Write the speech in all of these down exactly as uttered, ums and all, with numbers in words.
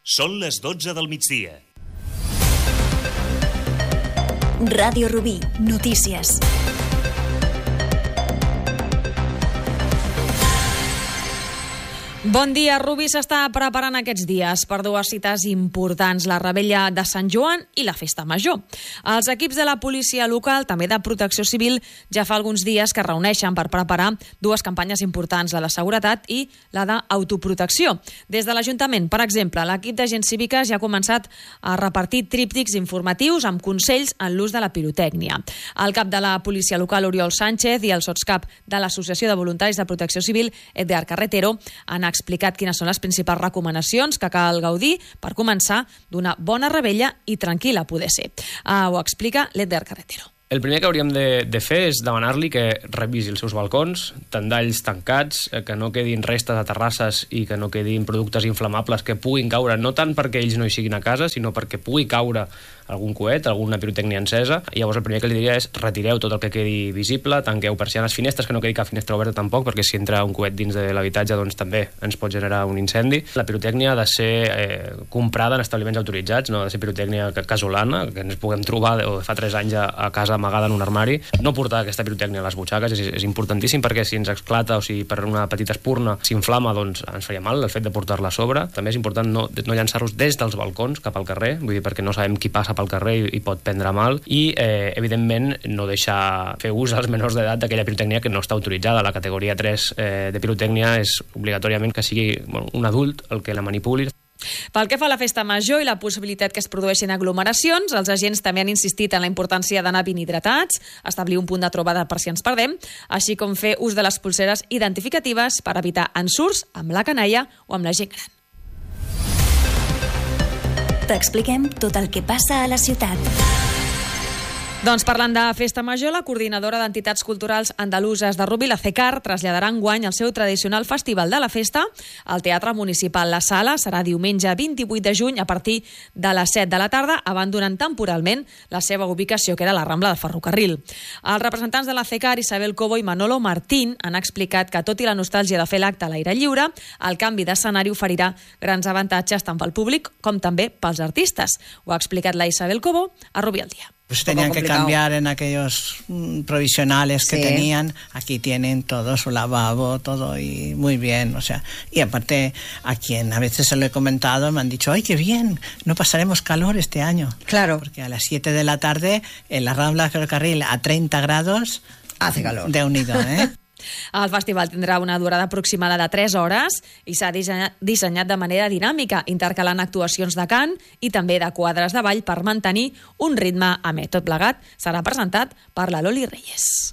Són les dotze del migdia. Ràdio Rubí, notícies. Bon dia. Rubí s'està preparant aquests dies per dues cites importants, la Revetlla de Sant Joan i la Festa Major. Els equips de la policia local, també de Protecció Civil, ja fa alguns dies que es reuneixen per preparar dues campanyes importants, la de seguretat i la d'autoprotecció. Des de l'Ajuntament, per exemple, l'equip d'agents cíviques ja ha començat a repartir tríptics informatius amb consells en l'ús de la pirotècnia. El cap de la policia local, Oriol Sánchez, i el sotscap de l'Associació de Voluntaris de Protecció Civil, Edgar Carretero, han explicat quines són les principals recomanacions que cal gaudir per començar d'una bona revetlla i tranquil·la poder ser. Uh, ho explica l'Edgar Carretero. El primer que hauríem de, de fer és demanar-li que revisi els seus balcons, tendalls tancats, que no quedin restes de terrasses i que no quedin productes inflamables que puguin caure, no tant perquè ells no hi siguin a casa, sinó perquè pugui caure algun coet, alguna pirotècnia encesa. I llavors el primer que li diria és retireu tot el que quedi visible, tanqueu persianes, finestres, que no quedi cap finestra oberta tampoc, perquè si entra un coet dins de l'habitatge doncs també ens pot generar un incendi. La pirotècnia ha de ser eh, comprada en establiments autoritzats, no ha de ser pirotècnia casolana, que ens puguem trobar de fa tres anys a, a casa amagada en un armari. No portar aquesta pirotècnia a les butxaques és, és importantíssim, perquè si ens esclata o si per una petita espurna s'inflama, doncs ens faria mal el fet de portar-la a sobre. També és important no, no llançar-los des dels balcons cap al carrer, vull dir, perquè no sabem qui passa pel carrer i, i pot prendre mal, i eh, evidentment no deixar fer ús als menors d'edat d'aquella pirotècnia que no està autoritzada. La categoria tres eh, de pirotècnia és obligatòriament que sigui bueno, un adult el que la manipuli. Pel que fa a la Festa Major i la possibilitat que es produeixin aglomeracions, els agents també han insistit en la importància d'anar ben hidratats, establir un punt de trobada per si ens perdem, així com fer ús de les polseres identificatives per evitar ensurts amb la canalla o amb la gent gran. T'expliquem tot el que passa a la ciutat. Doncs parlant de Festa Major, la coordinadora d'entitats culturals andaluses de Rubí, la CECAR, traslladarà enguany el seu tradicional Festival de la Festa al Teatre Municipal La Sala. Serà diumenge vint-i-vuit de juny a partir de les set de la tarda, abandonant temporalment la seva ubicació, que era la Rambla de Ferrocarril. Els representants de la CECAR, Isabel Cobo i Manolo Martín, han explicat que, tot i la nostàlgia de fer l'acte a l'aire lliure, el canvi d'escenari oferirà grans avantatges tant pel públic com també pels artistes. Ho ha explicat la Isabel Cobo a Rubí al Dia. Pues tenían que cambiar en aquellos mm, provisionales que sí. tenían. Aquí tienen todo su lavabo, todo y muy bien, o sea, y aparte a quien a veces se lo he comentado me han dicho, ¡ay, qué bien! No pasaremos calor este año. Claro. Porque a las siete de la tarde en la Rambla de Ferrocarril a treinta grados hace calor. De unido, ¿eh? El festival tindrà una durada aproximada de tres hores i s'ha dissenyat, dissenyat de manera dinàmica, intercalant actuacions de cant i també de quadres de ball per mantenir un ritme amè. Tot plegat serà presentat per la Loli Reyes.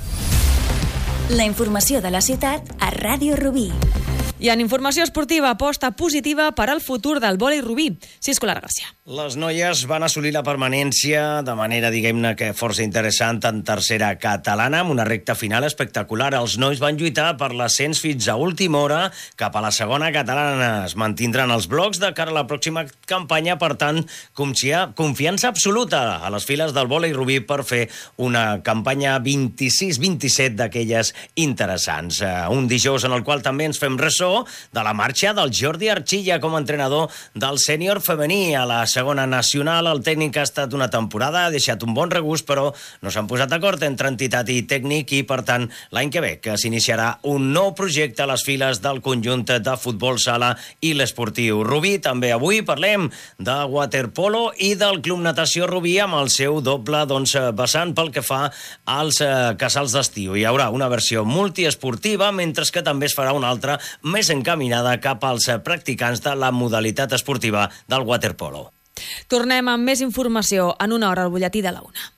La informació de la ciutat a Ràdio Rubí. I en informació esportiva, aposta positiva per al futur del vòlei Rubí. Cisco Lara Garcia. Les noies van assolir la permanència de manera, diguem-ne, que força interessant en tercera catalana, amb una recta final espectacular. Els nois van lluitar per l'ascens fins a última hora cap a la segona catalana. Es mantindran els blocs de cara a la pròxima campanya, per tant, confiança absoluta a les files del vòlei Rubí per fer una campanya vint-i-sis vint-i-set d'aquelles interessants. Un dijous en el qual també ens fem ressò de la marxa del Jordi Archilla com a entrenador del sènior femení a la segona nacional. El tècnic ha estat una temporada, ha deixat un bon regust, però no s'han posat d'acord entre entitat i tècnic i, per tant, l'any que ve que s'iniciarà un nou projecte a les files del conjunt de futbol sala i l'esportiu Rubí. També avui parlem de waterpolo i del Club Natació Rubí amb el seu doble doncs, vessant pel que fa als eh, casals d'estiu. Hi haurà una versió multiesportiva, mentre que també es farà una altra més encaminada cap als practicants de la modalitat esportiva del waterpolo. Tornem amb més informació en una hora al butlletí de la una.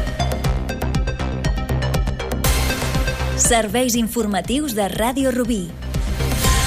Serveis informatius de Ràdio Rubí.